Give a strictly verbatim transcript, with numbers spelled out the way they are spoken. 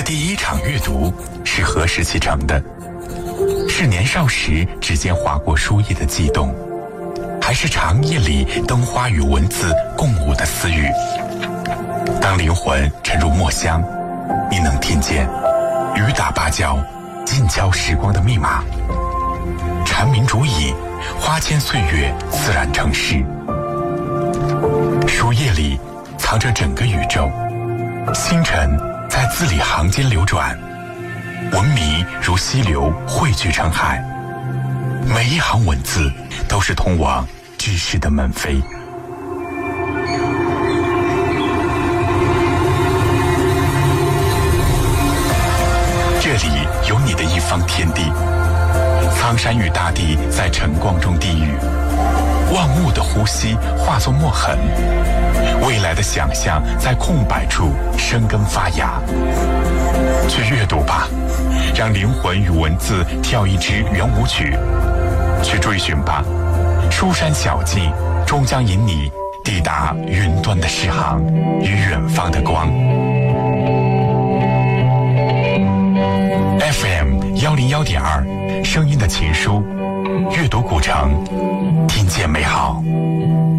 第一场阅读是何时启程的？是年少时指尖划过书页的悸动，还是长夜里灯花与文字共舞的私语？当灵魂沉入墨香，你能听见雨打芭蕉，静敲时光的密码。蝉鸣竹影，花间岁月自然成诗。书页里藏着整个宇宙，星辰在字里行间流转，文明如溪流汇聚成海。每一行文字都是通往知识的门扉。这里有你的一方天地，苍山与大地在晨光中低语，万物的呼吸化作墨痕，未来的想象在空白处生根发芽。去阅读吧，让灵魂与文字跳一支圆舞曲。去追寻吧，书山小径终将引你抵达云端的诗行与远方的光。F M 幺零幺点二，声音的情书，阅读古城，听见美好。